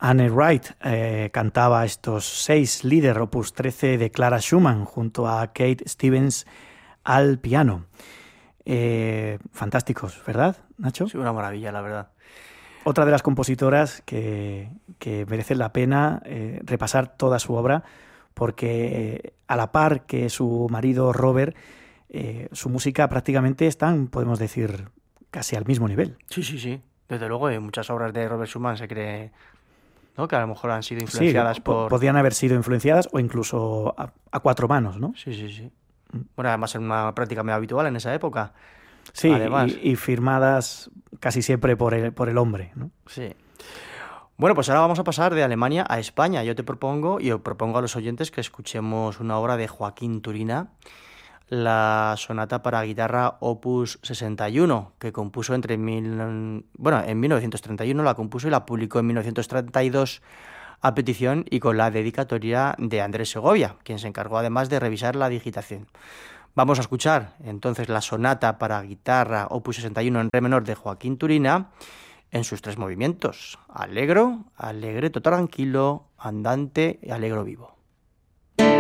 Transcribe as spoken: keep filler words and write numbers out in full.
Anne Wright eh, cantaba estos seis Lieder, opus trece de Clara Schumann, junto a Kate Stevens al piano. Eh, fantásticos, ¿verdad, Nacho? Sí, una maravilla, la verdad. Otra de las compositoras que, que merece la pena eh, repasar toda su obra, porque eh, a la par que su marido Robert, eh, su música prácticamente están, podemos decir, casi al mismo nivel. Sí, sí, sí. Desde luego, en muchas obras de Robert Schumann se cree, ¿no?, que a lo mejor han sido influenciadas sí, po- por... podían haber sido influenciadas o incluso a, a cuatro manos, ¿no? Sí, sí, sí. Bueno, además era una práctica muy habitual en esa época. Sí, Además, y, y firmadas casi siempre por el, por el hombre, ¿no? sí. Bueno, pues ahora vamos a pasar de Alemania a España. Yo te propongo, y yo propongo a los oyentes que escuchemos una obra de Joaquín Turina, la sonata para guitarra opus sesenta y uno, que compuso entre mil... bueno, en mil novecientos treinta y uno la compuso y la publicó en mil novecientos treinta y dos a petición y con la dedicatoria de Andrés Segovia, quien se encargó además de revisar la digitación. Vamos a escuchar entonces la sonata para guitarra opus sesenta y uno en re menor de Joaquín Turina en sus tres movimientos: allegro, allegretto tranquillo, andante y allegro vivo.